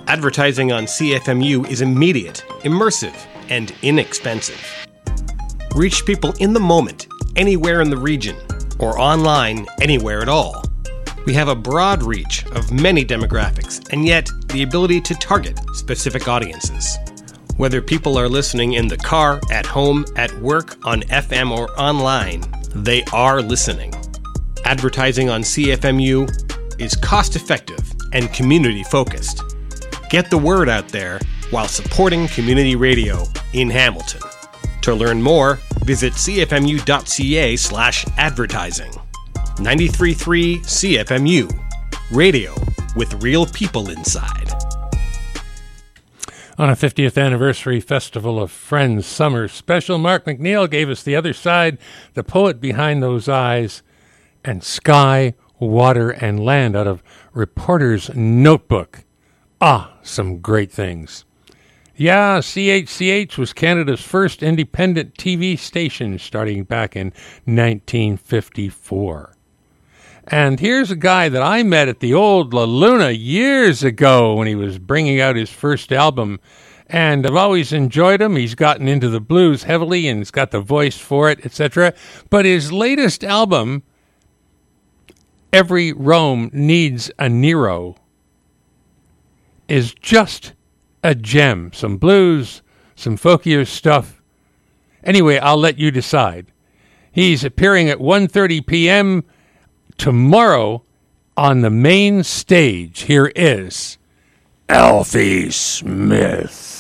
Advertising on CFMU is immediate, immersive, and inexpensive. Reach people in the moment, anywhere in the region, or online anywhere at all. We have a broad reach of many demographics, and yet the ability to target specific audiences. Whether people are listening in the car, at home, at work, on FM, or online, they are listening. Advertising on CFMU is cost-effective and community-focused. Get the word out there while supporting community radio in Hamilton. To learn more, visit cfmu.ca/advertising. 93.3 CFMU. Radio with real people inside. On a 50th anniversary Festival of Friends summer special, Mark McNeil gave us The Other Side, the poet behind those eyes, and Sky, Water, and Land out of Reporter's Notebook. Some great things. Yeah, CHCH was Canada's first independent TV station starting back in 1954. And here's a guy that I met at the old La Luna years ago when he was bringing out his first album. And I've always enjoyed him. He's gotten into the blues heavily and he's got the voice for it, etc. But his latest album, Every Rome Needs a Nero, is just a gem. Some blues, some folkier stuff. Anyway, I'll let you decide. He's appearing at 1:30 p.m. tomorrow on the main stage. Here is Alfie Smith.